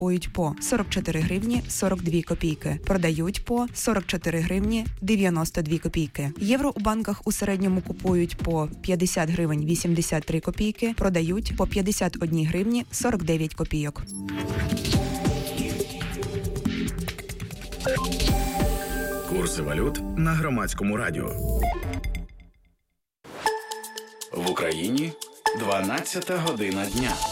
купують по 44 гривні 42 копійки, продають по 44 гривні 92 копійки. Євро у банках у середньому купують по 50 гривень 83 копійки, продають по 51 гривні 49 копійок. Курси валют на Громадському радіо. В Україні 12 година дня.